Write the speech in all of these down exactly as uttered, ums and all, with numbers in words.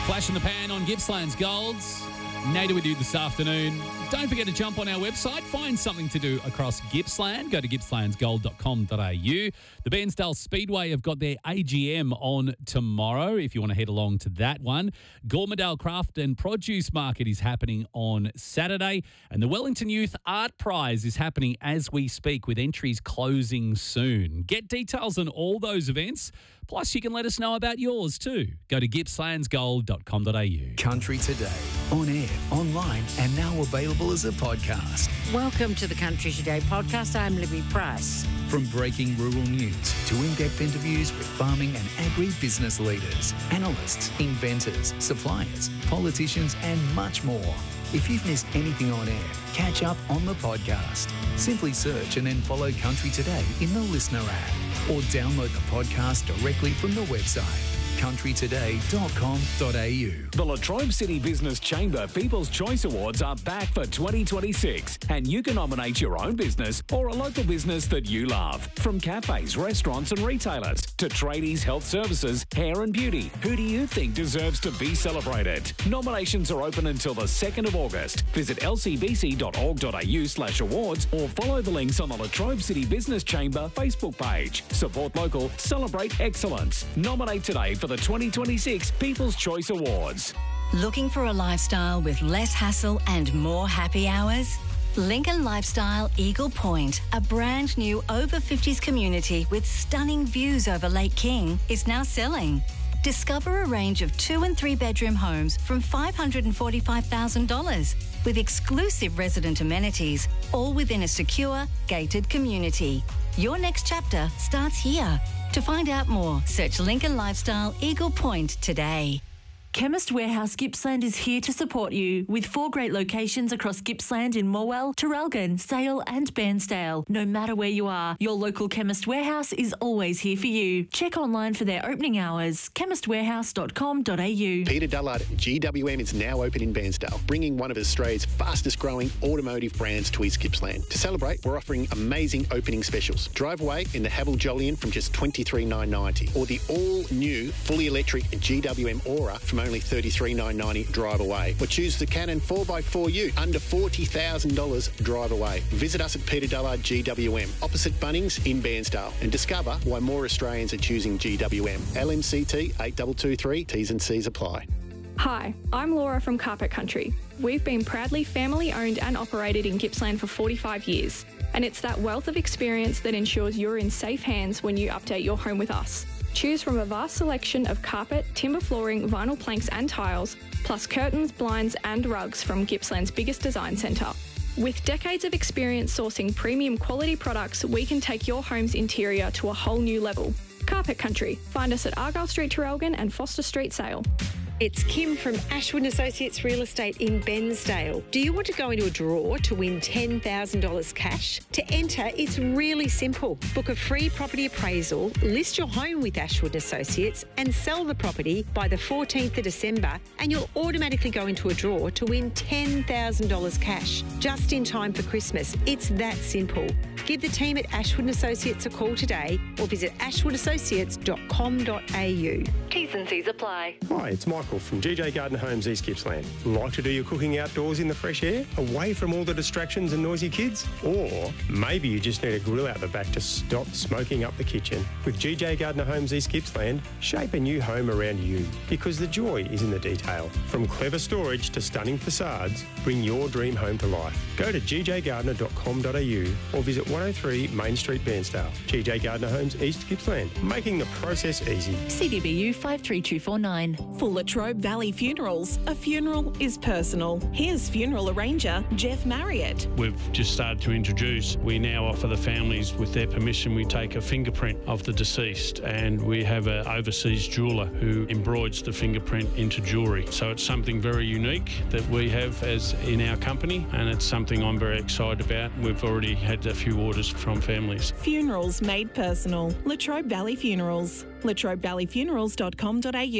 Flash in the pan on Gippsland's Golds. Nader with you this afternoon. Don't forget to jump on our website, find something to do across Gippsland. Go to gippslands gold dot com dot a u. The Bairnsdale Speedway have got their A G M on tomorrow if you want to head along to that one. Gormadale Craft and Produce Market is happening on Saturday. And the Wellington Youth Art Prize is happening as we speak with entries closing soon. Get details on all those events. Plus, you can let us know about yours too. Go to gippslands gold dot com dot a u. Country Today, on air, online, and now available as a podcast. Welcome to the Country Today podcast. I'm Libby Price. From breaking rural news to in-depth interviews with farming and agri-business leaders, analysts, inventors, suppliers, politicians, and much more. If you've missed anything on air, catch up on the podcast. Simply search and then follow Country Today in the Listener app or download the podcast directly from the website. country today dot com dot a u. The Latrobe City Business Chamber People's Choice Awards are back for twenty twenty-six, and you can nominate your own business or a local business that you love. From cafes, restaurants and retailers to tradies, health services, hair and beauty, who do you think deserves to be celebrated? Nominations are open until the second of August. Visit l c b c dot org dot a u slash awards or follow the links on the Latrobe City Business Chamber Facebook page. Support local, celebrate excellence. Nominate today for the twenty twenty-six People's Choice Awards. Looking for a lifestyle with less hassle and more happy hours? Lincoln Lifestyle Eagle Point, a brand new over fifties community with stunning views over Lake King, is now selling. Discover a range of two and three bedroom homes from five hundred forty-five thousand dollars with exclusive resident amenities, all within a secure, gated community. Your next chapter starts here. To find out more, search Lincoln Lifestyle Eagle Point today. Chemist Warehouse Gippsland is here to support you with four great locations across Gippsland in Morwell, Traralgon, Sale and Bairnsdale. No matter where you are, your local Chemist Warehouse is always here for you. Check online for their opening hours, chemist warehouse dot com dot a u. Peter Dullard G W M is now open in Bairnsdale, bringing one of Australia's fastest growing automotive brands to East Gippsland. To celebrate, we're offering amazing opening specials. Drive away in the Haval Jolyon from just twenty-three thousand nine hundred ninety dollars or the all-new fully electric G W M Aura from only thirty-three thousand nine hundred ninety dollars drive away. Or choose the Canon four by four U under forty thousand dollars drive away. Visit us at Peter Dullard G W M, opposite Bunnings in Bairnsdale, and discover why more Australians are choosing G W M. L M C T eight two two three, T's and C's apply. Hi, I'm Laura from Carpet Country. We've been proudly family owned and operated in Gippsland for forty-five years, and it's that wealth of experience that ensures you're in safe hands when you update your home with us. Choose from a vast selection of carpet, timber flooring, vinyl planks and tiles, plus curtains, blinds and rugs from Gippsland's biggest design centre. With decades of experience sourcing premium quality products, we can take your home's interior to a whole new level. Carpet Country. Find us at Argyle Street, Traralgon and Foster Street, Sale. It's Kim from Ashwood and Associates Real Estate in Bairnsdale. Do you want to go into a draw to win ten thousand dollars cash? To enter, it's really simple. Book a free property appraisal, list your home with Ashwood and Associates and sell the property by the fourteenth of December and you'll automatically go into a draw to win ten thousand dollars cash, just in time for Christmas. It's that simple. Give the team at Ashwood and Associates a call today or visit ashwood associates dot com dot a u. T's and C's apply. Hi, it's Michael from G J Gardner Homes, East Gippsland. Like to do your cooking outdoors in the fresh air, away from all the distractions and noisy kids? Or maybe you just need a grill out the back to stop smoking up the kitchen. With G J Gardner Homes, East Gippsland, shape a new home around you, because the joy is in the detail. From clever storage to stunning facades, bring your dream home to life. Go to g j gardner dot com dot a u or visit one oh three Main Street, Bairnsdale. G J Gardner Homes, East Gippsland, making the process easy. C D B U five three two four nine. For Latrobe Valley Funerals, a funeral is personal. Here's funeral arranger Jeff Marriott. We've just started to introduce, we now offer the families, with their permission, we take a fingerprint of the deceased and we have an overseas jeweller who embroids the fingerprint into jewellery. So it's something very unique that we have as in our company, and it's something I'm very excited about. We've already had a few orders from families. Funerals made personal. Latrobe Valley Funerals. latrobe valley funerals dot com dot a u.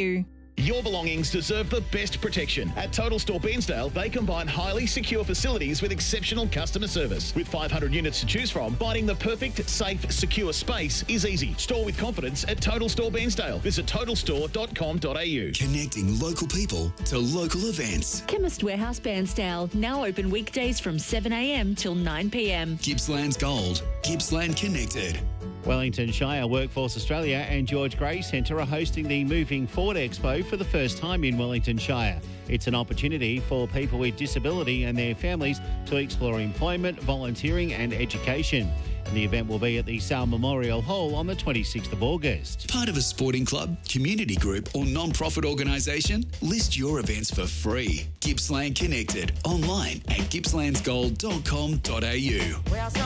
Your belongings deserve the best protection. At Total Store Bairnsdale, they combine highly secure facilities with exceptional customer service. With five hundred units to choose from, finding the perfect, safe, secure space is easy. Store with confidence at Total Store Bairnsdale. Visit total store dot com dot a u. Connecting local people to local events. Chemist Warehouse Bairnsdale, now open weekdays from seven a m till nine p m. Gippsland's Gold. Gippsland Connected. Wellington Shire, Workforce Australia and George Gray Centre are hosting the Moving Forward Expo for the first time in Wellington Shire. It's an opportunity for people with disability and their families to explore employment, volunteering and education. And the event will be at the Sale Memorial Hall on the twenty-sixth of August. Part of a sporting club, community group or non-profit organisation? List your events for free. Gippsland Connected. Online at gippslands gold dot com dot a u.